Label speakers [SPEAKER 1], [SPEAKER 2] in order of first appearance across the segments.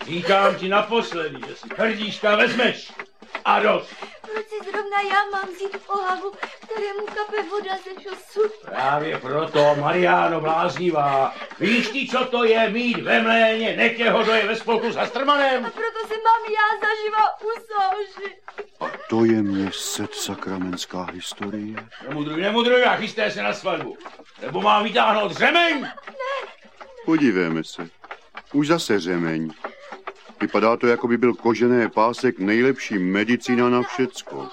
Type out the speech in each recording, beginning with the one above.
[SPEAKER 1] Říkám ti naposledy, že si Ferdíška vezmeš. A dost.
[SPEAKER 2] Proč si zrovna já mám vzít pohavu, kterému kape voda ze šosu?
[SPEAKER 1] Právě proto, Mariáno bláznivá. Víš ty, co to je mít ve mléně netěhodoje ve spolku s Hastrmanem?
[SPEAKER 2] A proto se mám já zaživa usoužit.
[SPEAKER 3] A to je mě sakramentská historie.
[SPEAKER 1] Nemudruj a chysté se na svatbu. Nebo mám vytáhnout řemeň?
[SPEAKER 2] Ne.
[SPEAKER 3] Podívejme se. Už zase řemeň. Vypadá to, jako by byl kožený pásek nejlepší medicína na všecko.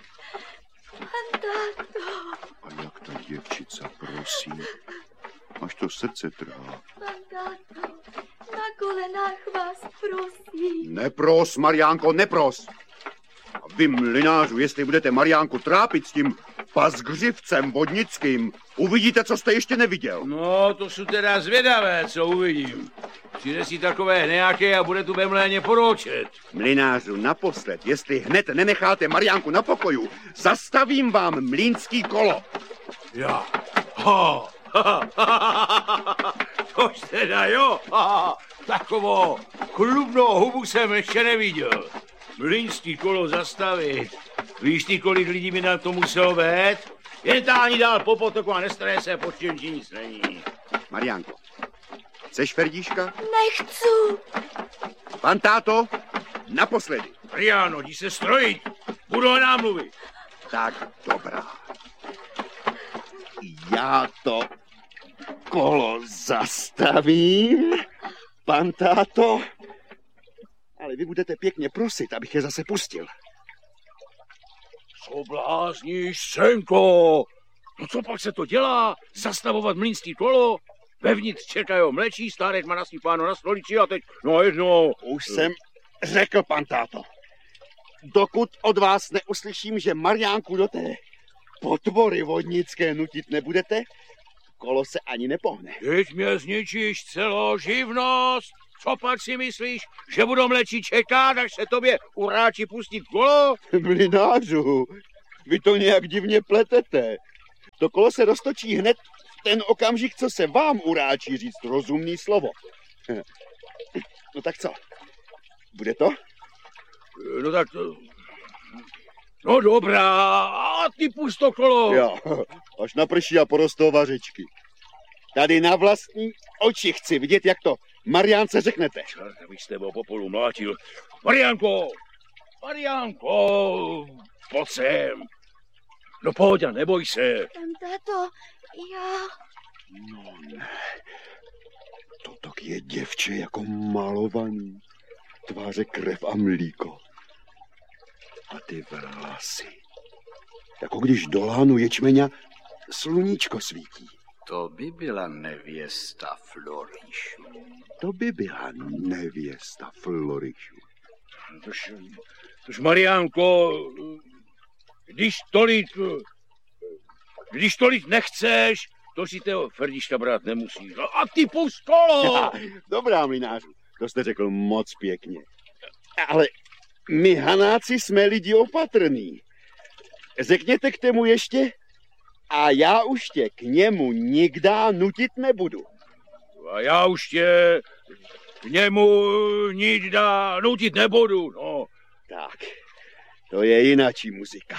[SPEAKER 2] Táto.
[SPEAKER 3] A jak ta děvčica prosí, až to srdce trhá.
[SPEAKER 2] Táto, na kolenách vás prosím.
[SPEAKER 3] Nepros, Mariánko, nepros. A vy, mlynářu, jestli budete Mariánku trápit s tím pasgřivcem vodnickým, uvidíte, co jste ještě neviděl.
[SPEAKER 1] No, to jsou teda zvědavé, co uvidím. Přijde si takové nějaké a bude tu ve mléně poroučet.
[SPEAKER 3] Mlynářu, naposled, jestli hned nenecháte Mariánku na pokoju, zastavím vám mlýnský kolo.
[SPEAKER 1] Já. Tož teda jo. Takovou chlubnou hubu jsem ještě neviděl. Mlýnský kolo zastavit. Víš ty, kolik lidí by na to muselo vést? Jen táhni dál po potoku a nestarej se, pod čím nic není.
[SPEAKER 3] Mariánko, chceš Ferdíška?
[SPEAKER 2] Nechci.
[SPEAKER 3] Pan táto, naposledy.
[SPEAKER 1] Mariáno, jdi se strojit. Budou námluvy.
[SPEAKER 3] Tak dobrá. Já to kolo zastavím, pan táto. Ale vy budete pěkně prosit, abych je zase pustil.
[SPEAKER 1] Co blázníš, Senko? No co pak se to dělá? Zastavovat mlýnský kolo? Vevnitř čekají mlečí, stárek má nasypáno na stolici a teď, no jednou.
[SPEAKER 3] Už jsem řekl, pan táto. Dokud od vás neuslyším, že Mariánku do té potvory vodnické nutit nebudete, kolo se ani nepohne.
[SPEAKER 1] Teď mě zničíš celou živnost. Co pak si myslíš, že budou mlečí čekat, až se tobě uráči pustit kolo?
[SPEAKER 3] Mlynářu, vy to nějak divně pletete. To kolo se roztočí hned v ten okamžik, co se vám uráčí říct rozumný slovo. No tak co? Bude to?
[SPEAKER 1] No tak to... No dobrá, a ty pust to kolo.
[SPEAKER 3] Jo, až naprší a porostou vařečky. Tady na vlastní oči chci vidět, jak to Mariánce řeknete.
[SPEAKER 1] Čert, abych s tebou popolu mlátil. Mariánko! Mariánko! Pojď sem. No pojď a neboj se.
[SPEAKER 2] Táto, já...
[SPEAKER 3] No ne. Toto je děvče jako malovaný. Tváře krev a mlíko. A ty vlasy. Jako když do lánu ječmeňa sluníčko svítí.
[SPEAKER 4] To by byla nevěsta Florišu.
[SPEAKER 3] To by byla nevěsta Florišu.
[SPEAKER 1] Tož Mariánko, když tolik nechceš, to si toho Ferdíška brát nemusíš. No a ty pust kolo!
[SPEAKER 3] Dobrá, mlynářu, to jste řekl moc pěkně. Ale my Hanáci jsme lidi opatrný. Řekněte k tému ještě a já už tě k němu nikdy nutit nebudu.
[SPEAKER 1] A já už tě k němu nikdy nutit nebudu, no.
[SPEAKER 3] Tak, to je jinačí muzika.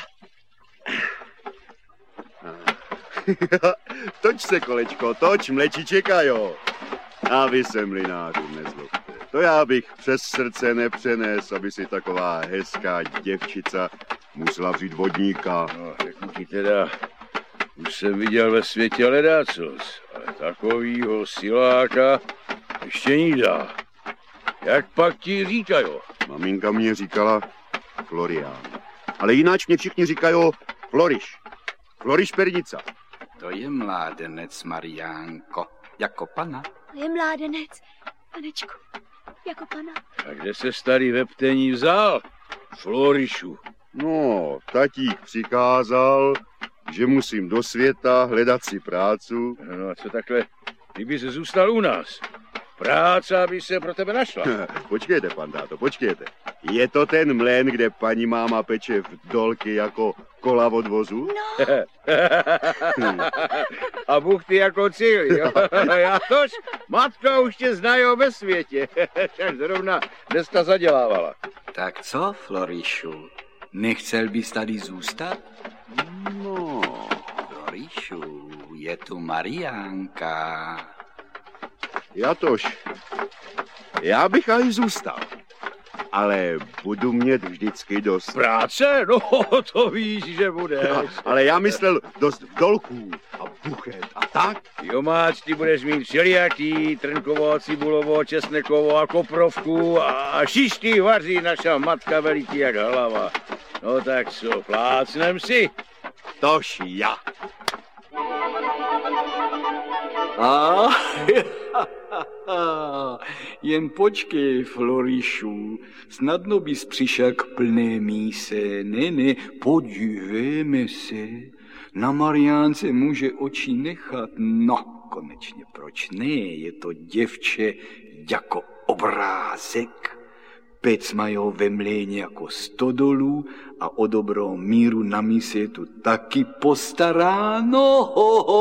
[SPEAKER 3] Toč se, kolečko, toč, mleči čekajo. A vy se, mlynářů, nezlobte. To já bych přes srdce nepřenes, aby si taková hezká děvčica musela vzít vodníka.
[SPEAKER 1] No, řeknu ti teda, už jsem viděl ve světě ledacos, ale takovýho siláka ještě nedá. Jak pak ti říkajo?
[SPEAKER 3] Maminka mě říkala Florián. Ale jináč mě všichni říkají Floriš. Floriš Pernica.
[SPEAKER 4] To je mládenec, Mariánko. Jako pana?
[SPEAKER 2] To je mládenec, panečku, jako pana.
[SPEAKER 1] A kde se starý veptení vzal? Florišu.
[SPEAKER 3] No, tatík přikázal, že musím do světa hledat si prácu.
[SPEAKER 1] No a co takhle, kdyby se zůstal u nás? Práce by se pro tebe našla.
[SPEAKER 3] Počkejte, pan táto, počkejte. Je to ten mlén, kde paní máma peče v dolky jako kola od vozu?
[SPEAKER 2] No.
[SPEAKER 1] A Bůh ty jako cíl, jo? Já tož, matka už tě znají ve světě. Však zrovna dneska zadělávala.
[SPEAKER 4] Tak co, Florišu, nechcel bys tady zůstat?
[SPEAKER 3] No,
[SPEAKER 4] Florišu, je tu Mariánka.
[SPEAKER 3] Jatož, já bych aj zůstal, ale budu mít vždycky dost.
[SPEAKER 1] Práce? No, to víš, že budeš.
[SPEAKER 3] Ale já myslel dost vdolků a buchet a tak.
[SPEAKER 1] Jo, máč, ty budeš mít všelijaký, trnkovo, cibulovo, česnekovo a koprovku a šištý vaří naša matka veliký jak hlava. No tak co, plácnem si?
[SPEAKER 3] Tož já.
[SPEAKER 4] Jen počkej, Florišu, snadno bys přišel k plné míse. Ne, podívejme se. Na Mariánce může oči nechat. No, konečně, proč ne? Je to děvče jako obrázek. Pec mají ho ve mléně jako stodolu a o dobrou míru na mise je tu taky postaráno.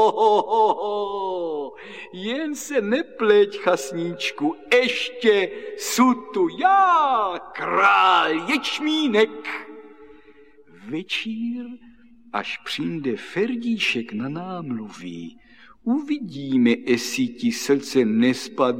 [SPEAKER 4] Jen se nepleť, chasníčku, ještě jsou tu já, král ječmínek. Večír, až přijde Ferdíšek na námluví, uvidíme, jestli ti srdce nespadne